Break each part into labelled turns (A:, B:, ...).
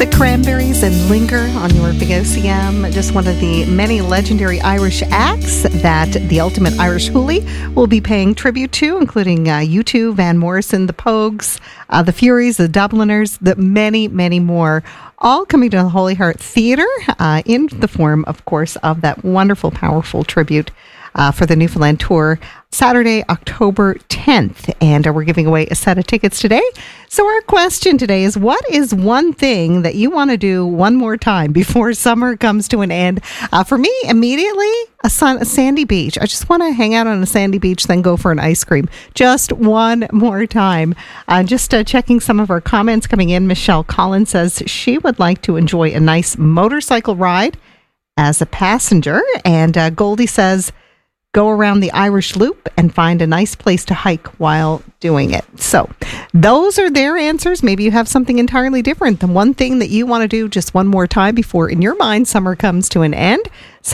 A: The Cranberries and Linger on your Big OCM. Just one of the many legendary Irish acts that the Ultimate Irish Hoolie will be paying tribute to, including U2, Van Morrison, the Pogues, the Furies, the Dubliners, the many, many more, all coming to the Holy Heart Theatre in the form, of course, of that wonderful, powerful tribute for the Newfoundland tour, Saturday, October 10th. And we're giving away a set of tickets today. So our question today is, what is one thing that you want to do one more time before summer comes to an end? For me, immediately, a sandy beach. I just want to hang out on a sandy beach, then go for an ice cream. Just one more time. Just checking some of our comments coming in. Michelle Collins says she would like to enjoy a nice motorcycle ride as a passenger. And Goldie says, go around the Irish Loop and find a nice place to hike while doing it. So those are their answers. Maybe you have something entirely different. The one thing that you want to do just one more time before, in your mind, summer comes to an end.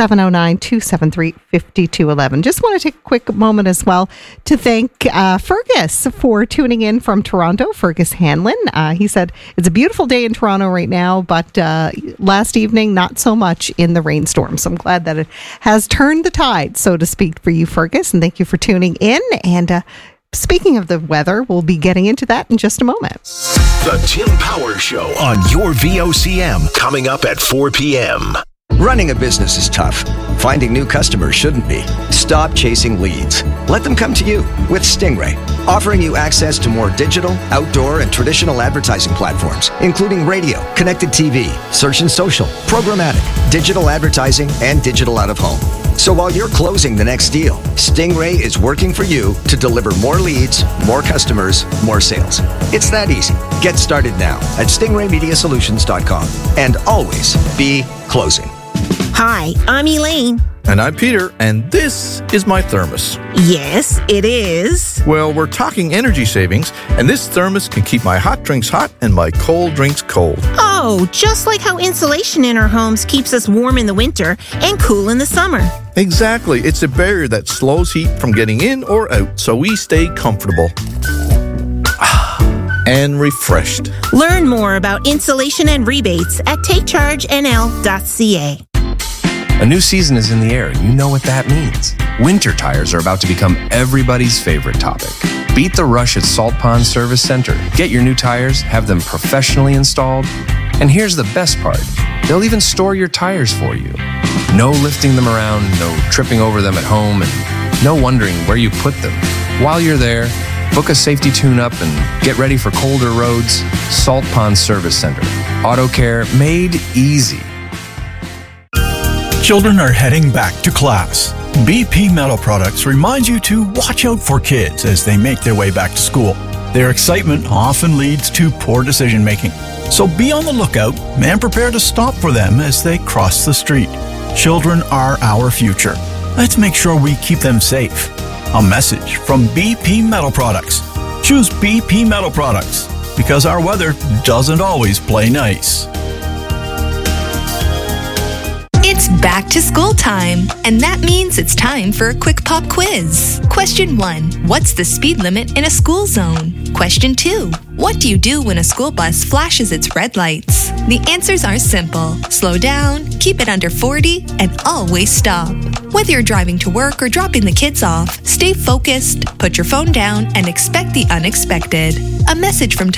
A: 709-273-5211. Just want to take a quick moment as well to thank Fergus for tuning in from Toronto, Fergus Hanlon. He said, it's a beautiful day in Toronto right now, but last evening, not so much in the rainstorm. So I'm glad that it has turned the tide, so to speak, for you, Fergus. And thank you for tuning in. And speaking of the weather, we'll be getting into that in just a moment.
B: The Tim Power Show on your VOCM, coming up at 4 p.m.
C: Running a business is tough. Finding new customers shouldn't be. Stop chasing leads. Let them come to you with Stingray, offering you access to more digital, outdoor, and traditional advertising platforms, including radio, connected TV, search and social, programmatic, digital advertising, and digital out-of-home. So while you're closing the next deal, Stingray is working for you to deliver more leads, more customers, more sales. It's that easy. Get started now at stingraymediasolutions.com and always be closing.
D: Hi, I'm Elaine.
E: And I'm Peter, and this is my thermos.
D: Yes, it is.
E: Well, we're talking energy savings, and this thermos can keep my hot drinks hot and my cold drinks cold.
D: Oh, just like how insulation in our homes keeps us warm in the winter and cool in the summer.
E: Exactly. It's a barrier that slows heat from getting in or out, so we stay comfortable and refreshed.
D: Learn more about insulation and rebates at takechargenl.ca.
F: A new season is in the air, and you know what that means. Winter tires are about to become everybody's favorite topic. Beat the rush at Salt Pond Service Center. Get your new tires, have them professionally installed, and here's the best part. They'll even store your tires for you. No lifting them around, no tripping over them at home, and no wondering where you put them. While you're there, book a safety tune-up and get ready for colder roads. Salt Pond Service Center. Auto care made easy.
G: Children are heading back to class. BP Metal Products reminds you to watch out for kids as they make their way back to school. Their excitement often leads to poor decision making. So be on the lookout and prepare to stop for them as they cross the street. Children are our future. Let's make sure we keep them safe. A message from BP Metal Products. Choose BP Metal Products because our weather doesn't always play nice.
H: It's back to school time, and that means it's time for a quick pop quiz. Question 1. What's the speed limit in a school zone? Question 2. What do you do when a school bus flashes its red lights? The answers are simple. Slow down, keep it under 40, and always stop. Whether you're driving to work or dropping the kids off, stay focused, put your phone down, and expect the unexpected. A message from